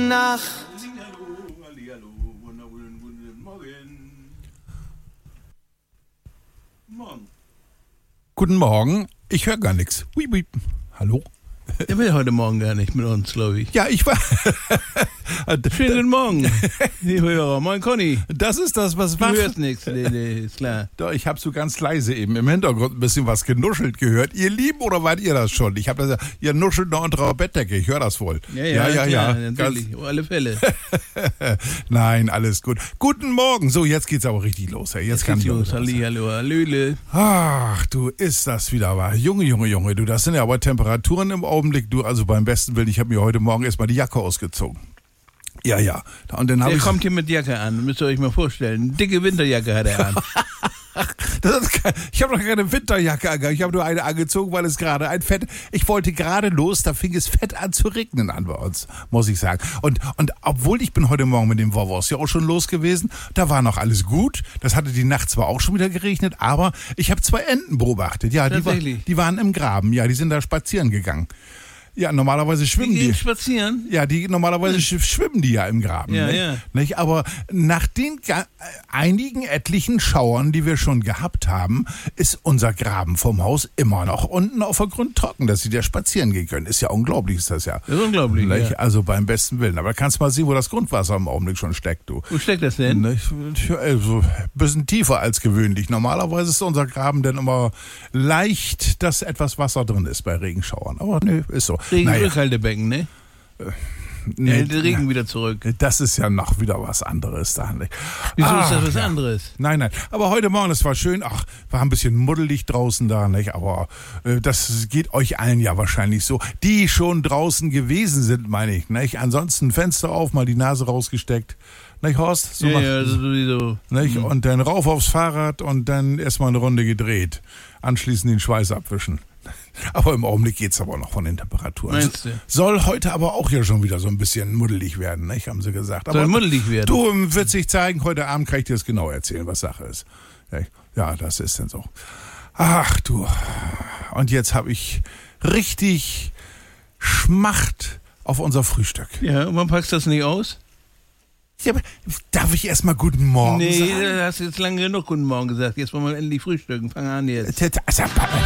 Nacht. Hallihallo, wunderschönen guten Morgen. Morgen. Guten Morgen. Ich höre gar nichts. Hallo? Der will heute Morgen gar nicht mit uns, glaube ich. Ja, ich war... Schönen guten Morgen, liebe Hörer. Moin, Conny. Das ist das, was Du wach... hörst nichts, nee, ist klar. Doch, ich habe so ganz leise eben im Hintergrund ein bisschen was genuschelt gehört. Ihr Lieben, oder wart ihr das schon? Ich habe das ja... Ihr nuschelt noch unter der Bettdecke. Ich höre das wohl. Ja. Natürlich, auf alle Fälle. Nein, alles gut. Guten Morgen. So, jetzt geht's aber richtig los. Hey. Jetzt kann ich los. Hallihallo, hallöle. Ach, du, ist das wieder wahr. Junge, du, das sind ja aber Temperaturen im Augenblick. Du, also beim besten Willen, ich habe mir heute Morgen erstmal die Jacke ausgezogen. Ja. Und dann Der kommt hier mit Jacke an, müsst ihr euch mal vorstellen. Eine dicke Winterjacke hat er an. Ich habe noch keine Winterjacke angehabt. Ich habe nur eine angezogen, weil es gerade ich wollte gerade los, da fing es fett an zu regnen an bei uns, muss ich sagen. Und obwohl ich bin heute Morgen mit dem Wurwurst ja auch schon los gewesen, da war noch alles gut. Das hatte die Nacht zwar auch schon wieder geregnet, aber ich habe 2 Enten beobachtet. Ja, die waren im Graben. Ja, die sind da spazieren gegangen. Ja, normalerweise schwimmen die. Spazieren? Ja, normalerweise schwimmen die ja im Graben. Ja, nicht? ja. Nicht? Aber nach den einigen etlichen Schauern, die wir schon gehabt haben, ist unser Graben vom Haus immer noch unten auf der Grund trocken, dass sie da spazieren gehen können. Ist ja unglaublich, ist das ja. Das ist unglaublich, nicht? ja. Also beim besten Willen. Aber kannst mal sehen, wo das Grundwasser im Augenblick schon steckt, du. Wo steckt das denn? Nicht? Also, ein bisschen tiefer als gewöhnlich. Normalerweise ist unser Graben dann immer leicht, dass etwas Wasser drin ist bei Regenschauern. Aber nö, ist so. Regenrückhaltebecken, ne? Nee, hält den Regen wieder zurück. Das ist ja noch wieder was anderes da. Nicht? Wieso ist das was anderes? Nein. Aber heute Morgen, es war schön. Ach, war ein bisschen muddelig draußen da, nicht? Aber das geht euch allen ja wahrscheinlich so. Die schon draußen gewesen sind, meine ich, nicht? Ansonsten Fenster auf, mal die Nase rausgesteckt. Nicht, Horst? So Ja, sowieso. Nicht? Und dann rauf aufs Fahrrad und dann erstmal eine Runde gedreht. Anschließend den Schweiß abwischen. Aber im Augenblick geht's aber noch von den Temperaturen. Meinst du? Soll heute aber auch ja schon wieder so ein bisschen muddelig werden, nicht? Haben sie gesagt. Aber Soll muddelig werden? Du, wird sich zeigen, heute Abend kann ich dir das genau erzählen, was Sache ist. Ja, das ist dann so. Ach du. Und jetzt habe ich richtig Schmacht auf unser Frühstück. Ja, und wann packst du das nicht aus? Ja, aber darf ich erstmal guten Morgen Nee, sagen? da hast du jetzt lange genug guten Morgen gesagt. Jetzt wollen wir endlich frühstücken. Fang an jetzt. Also,